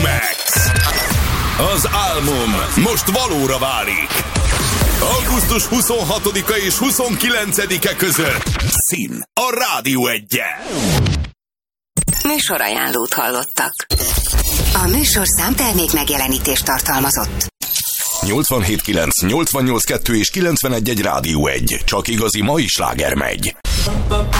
Max. Az álmom most valóra válik. Augusztus 26-a és 29-e között Szín a Rádió 1-en. Műsorajánlót hallottak. A műsorszám termék megjelenítést tartalmazott. 87.9, 88.2 és 91.1 Rádió 1. Csak igazi mai sláger megy.